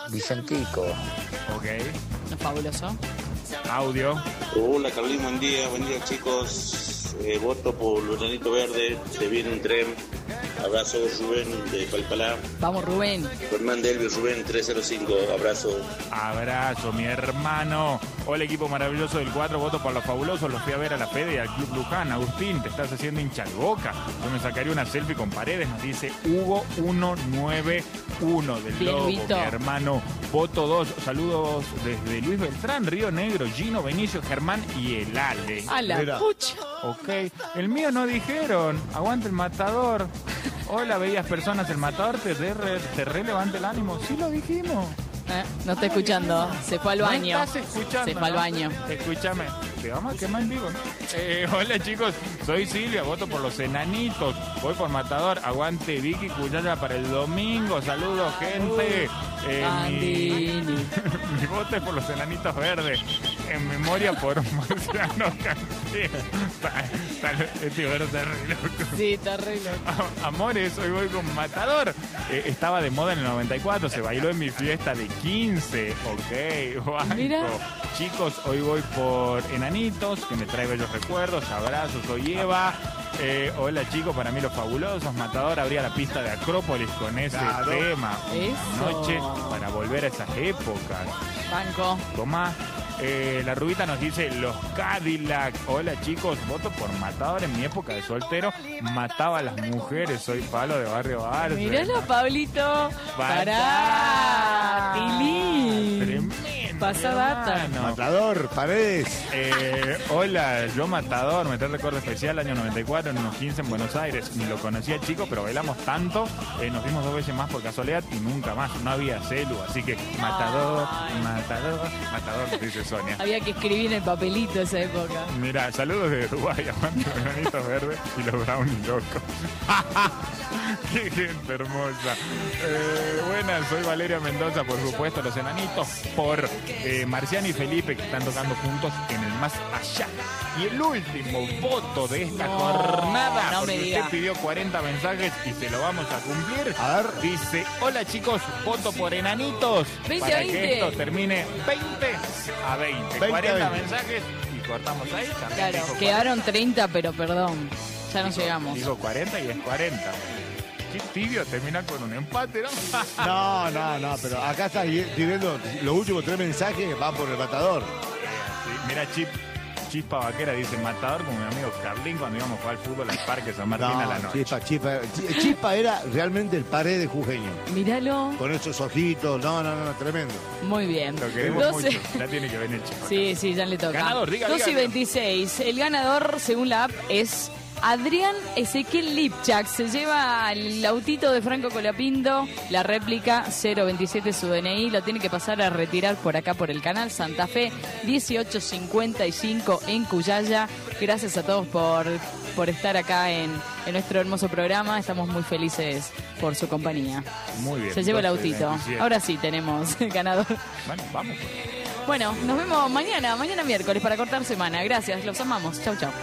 Vicentico. Ok. No, fabuloso. Audio. Hola Carlín, buen día chicos. Voto por Lucianito Verde, se viene un tren. Abrazo Rubén de Palpalá. Vamos, Rubén. Germán Delvio, Rubén 305, abrazo. Abrazo, mi hermano. Hola, equipo maravilloso del 4, voto por los fabulosos. Los fui a ver a la Fede y al Club Luján. Agustín, te estás haciendo hincha de Boca. Yo me sacaría una selfie con Paredes, nos dice Hugo 191 del Bien, Lobo, Luito. mi hermano. Voto 2, saludos desde Luis Beltrán, Río Negro, Gino, Benicio, Germán y el Ale. A la Mira. pucha. Ok, el mío no dijeron. Aguante el matador. Hola, bellas personas, el matador te re levanta el ánimo. Sí lo dijimos. No está escuchando. Se fue al baño. No estás escuchando. Se fue al ¿no? baño. Escúchame. Te vamos a quemar en vivo, ¿no? Hola, chicos. Soy Silvia. Voto por los enanitos. Voy por Matador. Aguante Vicky Cuyaya para el domingo. Saludos, gente. Andini. Mi voto es por los enanitos verdes. En memoria por Marciano Cantero. Este verde está re loco. Sí, está re loco. Amores, hoy voy con Matador. Estaba de moda en el 94, se bailó en mi fiesta de 15. Ok, banco. Mira. Chicos, hoy voy por Enanitos, que me trae bellos recuerdos. Abrazos, soy Eva. Hola chicos, para mí los fabulosos. Matador abría la pista de Acrópolis con ese tema. Una Eso. noche para volver a esas épocas. Banco. Tomás. La Rubita nos dice los Cadillac. Hola chicos, voto por Matador. En mi época de soltero mataba a las mujeres. Soy Pablo de Barrio Arce. Míralo, Pablito. Pará. Tilín. Tremendo. Pasa data. hermano. Matador, Paredes. Hola, yo Matador, me trae recuerdo especial, año 94, en unos 15 en Buenos Aires. Ni lo conocía chico, pero bailamos tanto. Nos vimos 2 veces más por casualidad y nunca más. No había celu, así que Matador, Ay. Matador, dice Sonia. Había que escribir en el papelito esa época. Mira, saludos de Uruguay, aguante los granitos verdes y los brownies locos. Qué gente hermosa. Buenas, soy Valeria Mendoza, por supuesto, los enanitos, por Marciano y Felipe, que están tocando juntos en el más allá. Y el último voto de esta jornada, no porque me diga. usted pidió 40 mensajes y se lo vamos a cumplir. A ver. Dice, hola chicos, voto por enanitos. 20 para a 20. que esto termine 20 a 20. 20 a 40 20. mensajes y cortamos ahí. También Claro, dijo quedaron 30, pero perdón. Ya no llegamos. Digo 40 y es 40. Qué tibio, termina con un empate, ¿no? No, pero acá estás tirando los últimos 3 mensajes, van por el Matador. Sí, mira, Chispa Vaquera dice Matador con mi amigo Carlín cuando íbamos a jugar al fútbol al Parque San Martín a la No, noche. Chispa era realmente el Paredes jujeño. Míralo. Con esos ojitos, no, Tremendo. tremendo. Muy bien. Lo queremos 12. mucho. Ya tiene que venir Chispa. Sí, ya le toca. Ganador, diga, 2 y diga. 26. El ganador, según la app, es Adrián Ezequiel Lipchak. Se lleva el autito de Franco Colapinto, la réplica 027 su DNI. Lo tiene que pasar a retirar por acá por el canal Santa Fe 1855 en Cuyaya. Gracias a todos por estar acá en nuestro hermoso programa. Estamos muy felices por su compañía. Muy bien. Se lleva el 12, autito. 27. Ahora sí tenemos ganador. Bueno, vamos. Bueno, nos vemos mañana miércoles para cortar semana. Gracias, los amamos. Chau, chau.